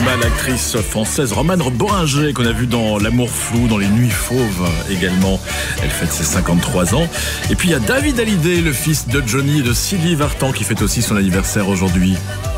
cinéma, l'actrice française Romane Boringer, qu'on a vu dans L'amour flou, dans Les Nuits fauves également. Elle fête ses 53 ans. Et puis il y a David Hallyday, le fils de Johnny et de Sylvie Vartan, qui fête aussi son anniversaire aujourd'hui.